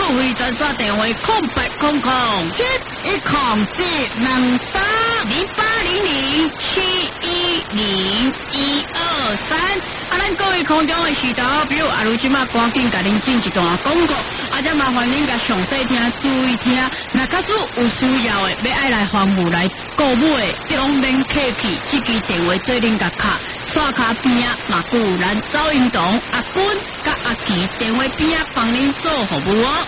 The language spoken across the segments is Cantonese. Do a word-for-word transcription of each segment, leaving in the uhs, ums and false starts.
费专线电话空八空空七一空七两三零八零零七一零一二三。啊，咱各位空中的时代表，啊，如今嘛赶紧甲恁进一段广告，啊，则麻烦恁甲详细听，注意听。那假使有需要的，要爱来访务来购买的，拢免客气，这支电话做恁甲卡。刷卡边啊，嘛有咱赵英堂、阿君、甲阿琪电话边啊，帮恁做服务哦。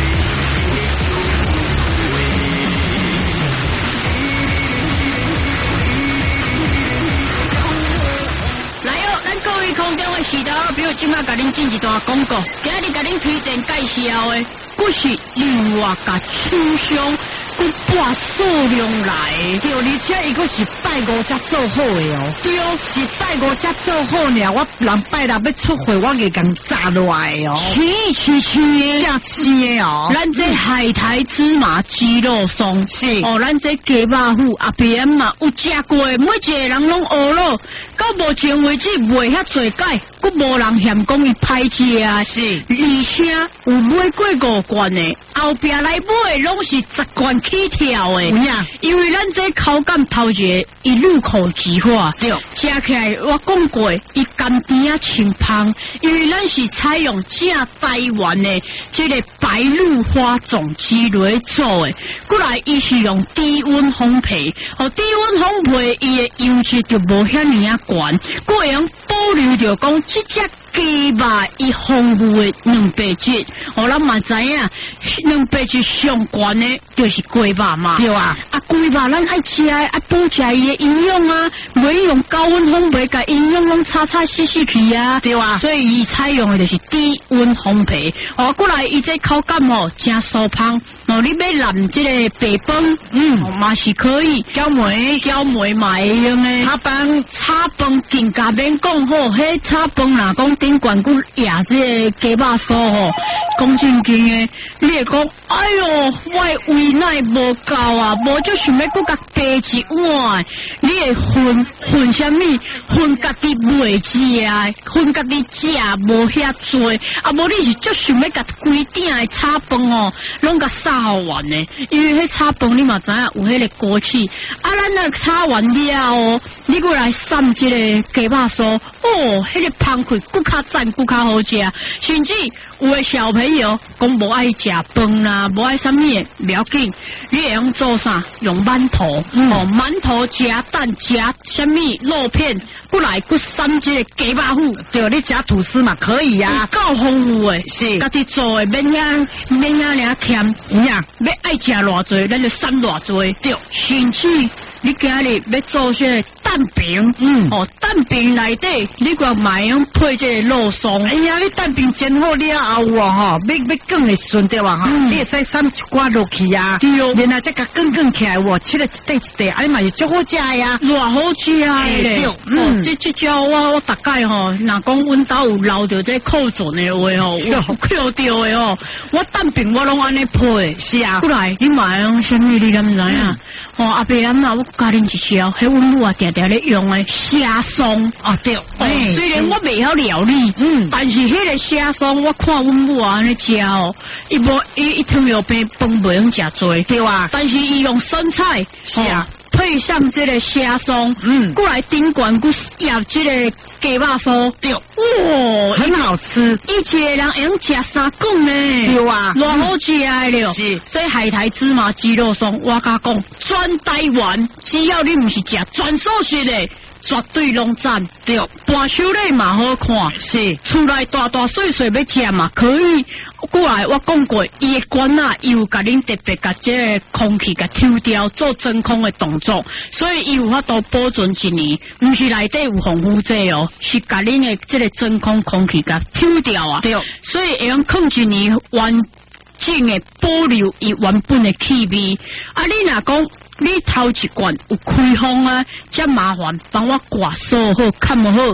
来哦，咱各位空中的时代，比如今仔甲恁进一段广告，今日甲恁推荐介绍的，佫是另外甲厂商。半数量来，对，而且伊个是拜五才做好的哦。对哦，是拜五才做好呢。我人拜六要出货，我给咁炸落来哦。是是是，正鲜的哦。咱这海苔芝麻鸡肉松是哦，咱这鸡肉糊阿边嘛有食过，每一个人拢学咯。到目前为止袂遐侪解，佫无人嫌讲伊歹食啊。是，而且有买过五罐的，后壁来买拢是十罐起跳的。有影，因为咱这口感头一个伊入口即化，对，食起来我讲过，伊甘甜啊清芳，因为咱是采用正台湾的这个白鹭花种子来做的，过来伊是用低温烘焙，哦，低温烘焙伊的油脂就无遐尼啊悬，过会用保留着讲这只鸡肉伊丰富的蛋白质，哦，咱嘛知影蛋白质上悬的就是鸡肉嘛，对啊，啊鸡肉咱爱食的，啊保持伊的营养啊，袂用高温烘焙，甲营养拢差差死死去啊，对啊，所以伊采用的就是低温烘焙，哦，过来伊这口感哦真酥香。哦，你要染这个白饭，嗯，嘛、哦、是可以，搅梅搅梅嘛会用的。炒饭炒饭更加免讲好，迄炒饭若讲顶管骨野这个鸡肉酥吼，讲正经的，你会讲，哎哟，我胃奶无够啊，无就想要搁甲加一碗，你会分分什么？分家己袂食啊，分家己食无遐多，啊无你是就想要甲规鼎的炒饭哦，拢甲杀。炒完呢，因为迄炒饭你嘛知影有迄个锅气，啊，咱那炒完了哦，你过来涮这个鸡肉酥，哦，迄、那个香气更较赞，更较好食，甚至有的小朋友讲无爱食饭啦，无爱啥物的，不要紧，你会用做啥？用馒头，嗯、哦，馒头加蛋加啥物肉片，过来搁涮这个鸡肉糊，对，你加吐司嘛可以啊，够丰富的，是，家己做的免遐免遐尔欠。要爱食偌济，咱就散偌济，对。甚至你今日要做些蛋饼，嗯，哦，蛋饼内底你个买用配这个肉松。哎呀，你蛋饼煎好了后哦，哈，要要更会顺对哇哈，你会再散一寡落去啊，对哦。然后再甲更更起来，哇，吃了一块一块，哎嘛是足好食呀，偌好食嘞，对，嗯，这这招我我大概吼，若讲阮兜有留着这库存的话吼，有扣着的吼，我蛋饼我拢安尼配。是啊，过来你买用什么你敢知影？哦，阿伯阿妈我教恁一招，迄阮母啊常常咧用的虾松啊对，哦，虽然我袂晓料理，嗯，但是迄个虾松我看阮母啊安尼食哦，伊无伊一汤药饭饭袂用食多，对啊，但是伊用生菜，是啊。配上这个虾松，嗯，过来顶管骨咬这个鸡肉酥，对，哇，很好吃。一个人会用吃三公呢，对啊，偌好食了。是，所以海苔芝麻鸡肉松，我甲讲，全台湾只要你唔是食全素食的。绝对拢赞，对，大手咧嘛好看，是，厝内大大细细要食嘛可以。过来我讲过，伊个管啊，伊有甲恁特别甲这个空气甲抽掉，做真空的动作，所以伊有法度保存一年，唔是内底有防腐剂哦，是甲恁的这个真空空气甲抽掉啊，对，所以会用放一年完整的保留伊原本的气味。啊，你若讲。你头一罐有开封啊，遮麻烦，帮我挂锁好、看好，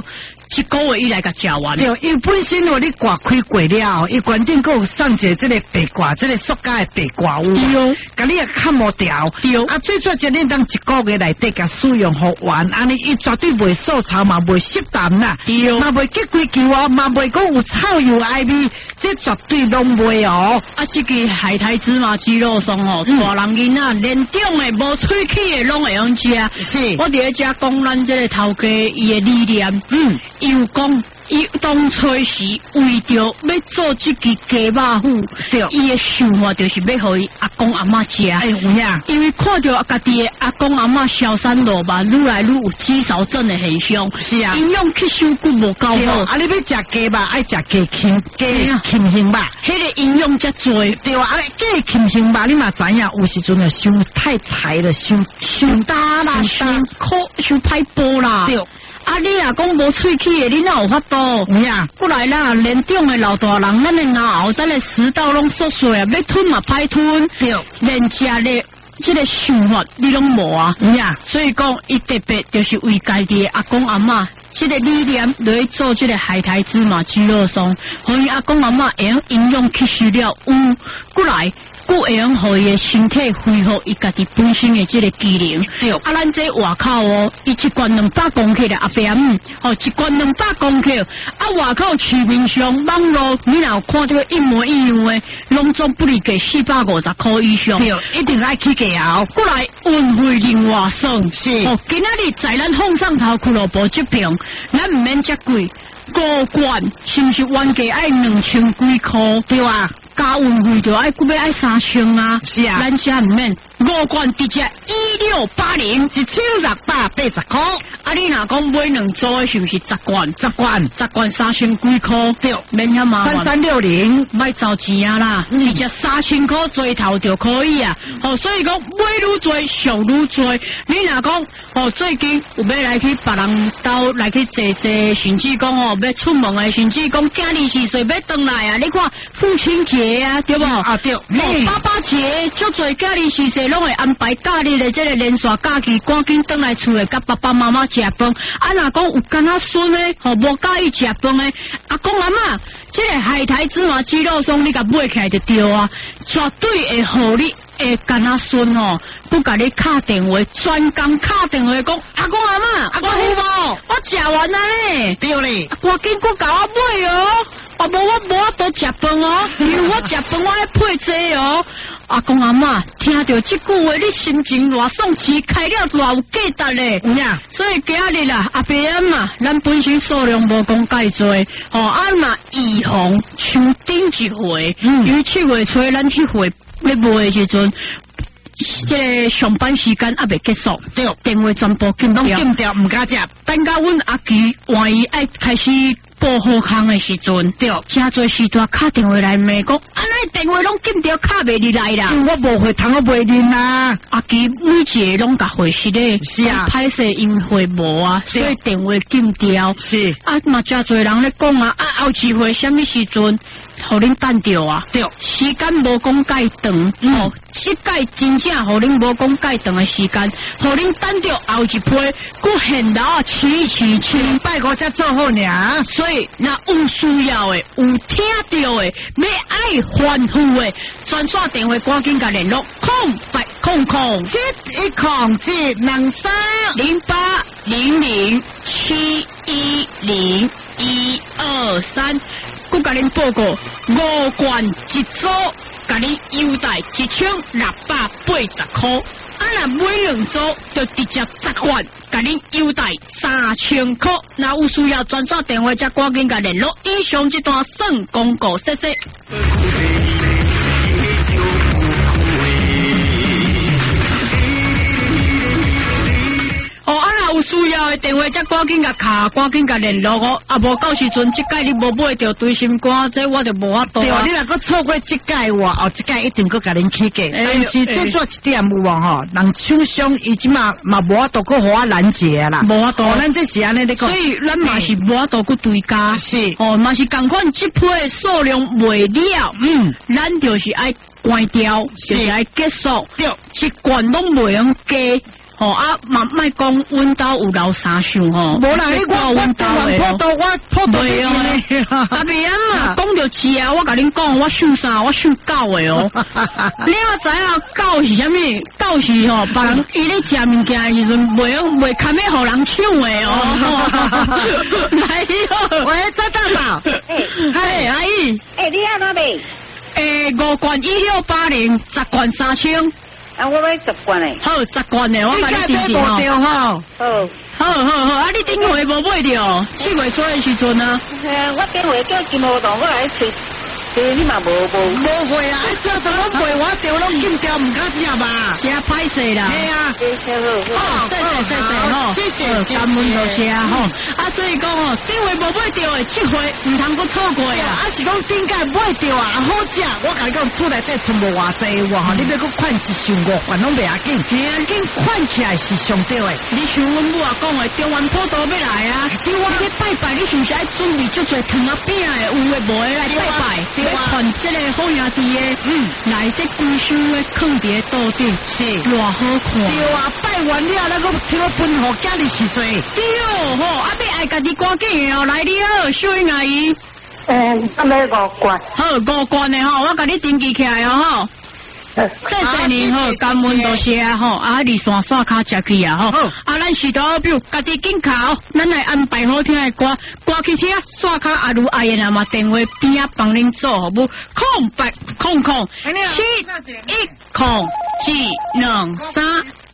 一个月以来甲食完。 对，伊本身哦，你挂开过了，伊关键有送一个这个白挂，这个塑胶的白挂有， 对， 甲你也看无掉。 对， 啊，最主要就恁当一个月内底甲使用好完，安尼伊绝对袂受潮嘛，袂湿淡啦， 对， 嘛袂结规球哦，嘛袂讲有草油艾味，这绝对拢袂哦。 啊，这个海苔芝麻鸡肉松哦，嗯、大人囡仔连种的无喙齿的拢会用食。 是， 我伫咧遮讲咱这个头家伊的理念， 嗯， 伊有讲。伊当初时为着要做这个鸡肉糊，对，伊的想法就是要互伊阿公阿嬷食。 哎，有影， 因为看到家己的阿公阿嬷消散落吧，愈来愈有肌少症的现象。 是啊， 营养吸收骨无够好。 啊，你要食鸡吧，爱食鸡禽鸡禽型吧， 迄个营养才多。 对啊，啊，鸡禽型吧，你嘛知影，有时阵啊，伤太柴了，伤伤大啦， 伤苦，伤歹补啦。 对。 啊！你若讲无喙齿的，你哪有法度？ 有呀， 过来啦！连长的老大人，咱的脑咱的食道拢缩水啊，要吞嘛歹吞。 对， 连食的这个想法你拢无啊。 有呀， 所以讲，伊特别就是为家己的阿公阿嬷这个理念来做这个海苔芝麻鸡肉松，互伊阿公阿嬷会用营养吸收了有过来。故会用互伊的身体恢复伊家己本身的这个机能。 对， 啊，咱这外口哦，伊一罐两百公克的阿扁，哦，一罐两百公克。啊，外口市面上网络，你若有看到一模一样的，拢总不离个四百五十块以上。 对，一定爱去价哦。 过来运费另外算。 是。 哦，今仔日在咱放上头俱乐部这边，咱唔免遮贵，五罐是不是原价爱两千几块？ 对啊。 加运费就爱，估要爱三千啊！ 是啊， 咱家唔免五罐直接一六八零， 一千六百八十块。 啊，你若讲买两组的，是不是十罐？ 十罐， 十罐三千几块？对，免遐麻烦。 三三六零， 卖找钱啊啦！直接三千块做头就可以啊！哦，所以讲买愈多，上愈多。你若讲哦，最近有要来去别人兜来去坐坐，甚至讲哦要出门的，甚至讲今日是岁要回来啊！你看父亲节。啊，对不？ 啊对， 爸爸节足侪假日时势拢会安排假日的这个连续假期，赶紧回来厝里，甲爸爸妈妈食饭。啊，若讲有干仔孙呢，吼无介意食饭的，阿公阿嬷，这个海苔芝麻鸡肉松，你甲买起来就对啊，绝对会互你诶干仔孙吼，不甲你敲电话，专工敲电话讲，阿公阿嬷， 阿公有无？ 我食完啦咧， 对咧， 赶紧搁甲我买哦。啊，无我无法度食饭哦，因为我食饭我要配济哦。阿公阿嬷听到这句话，你心情偌爽，吃开了偌有价值咧。 有呀， 所以今日啦，阿伯啊嘛，咱本身数量无讲介多，哦，啊嘛预防像顶一回，嗯，因为七月初咱迄回要卖的时阵。这个上班时间还未结束，对，电话全部禁掉， 拢禁掉，唔敢接。 等到阮阿吉万一爱开始报好康的时阵，对，真多时段打电话来问讲，安尼电话拢禁掉，卡袂入来啦。 我无会通，我袂认啦。 阿吉每一个拢甲回是咧， 是啊， 歹势因为回无啊，所以电话禁掉。 是啊，嘛真多人咧讲啊，啊后一回什么时阵？互恁等着啊！对，时间无讲介长，哦，即届真正互恁无讲介长的时间，互恁等着后一批，佫现到啊，起起起， 拜五才做好呢。 所以，若有需要的、有听到的、要爱欢呼的，专线电话赶紧甲联络，空八空空七一空七两三零八零零七一零一二三。佮甲恁报告，五罐一组，甲恁优待一千六百八十块。啊，若买两组，就直接十罐，甲恁优待三千块。若有需要专线电话，则赶紧甲联络。以上这段算广告，谢谢。哦，啊，若有需要的电话，则赶紧甲卡，赶紧甲联络哦。啊，无到时阵，即届你无买着对心肝，这我就无法度。 对啊，你若个错过即届话，后即届一定搁甲恁起价。但是最做一点有啊吼，人厂商伊即马嘛无法度搁互我拦截啦， 无法度。 咱这是安尼咧讲， 所以咱嘛是无法度搁追加。 是哦，嘛是共款，即批数量袂了，嗯，咱就是爱关掉，就是爱结束，对，一罐拢袂用加。 吼啊，嘛莫讲阮兜有留三箱吼， 无啦，你我我电话破到我破到袂哦，阿别啊嘛，讲着吃啊，我甲恁讲，我想啥，我想狗的哦。你要知影狗是啥物？狗是吼，别人伊咧食物件的时阵，袂用袂堪要互人抢的哦。来哟， 喂，张大嫂， 嘿，阿姨， 诶，你要哪边？ 诶，五罐一六八零，十罐三千。 啊，我要十罐诶。 好，十罐的，我甲你订订吼。 好。 好好好，啊，你顶回无买着？四月初的时阵啊。 诶，我顶回叫金毛洞，我来找。诶，你嘛无无无会啊！这怎么会？我掉拢金条唔敢食吧？ 食歹势啦。 系啊。 好，谢谢谢谢吼， 谢谢， 感恩多谢啊吼。啊，所以讲哦，顶回无买着的，这回唔通阁错过啊。 啊是讲顶届买着啊，好食。我甲你讲，厝内底全部偌济哇吼，你要阁款一箱五罐拢袂要紧，要紧款起来是上对的。 你像阮母啊讲的，中原普渡要来啊，你我去拜拜，你是毋是爱准备足侪汤啊饼的，有诶无诶来拜拜？传这个好兄弟的，嗯，来这规箱的放伫桌顶，是偌好看。 对啊，拜完了那个听我分互家里是谁？ 对哦，吼，啊，你爱家己赶紧哦，来你好，秀英阿姨。 嗯，我要五罐。 好，五罐的吼，我甲你登记起来哦，吼。谢谢你吼，感恩多谢啊吼，啊，二线刷卡食去啊吼，啊，咱是到比如家己紧考，咱来安排好听的歌，歌去听刷卡啊，如爱的那么电话边啊帮恁做好不？空白空空七一空七两三。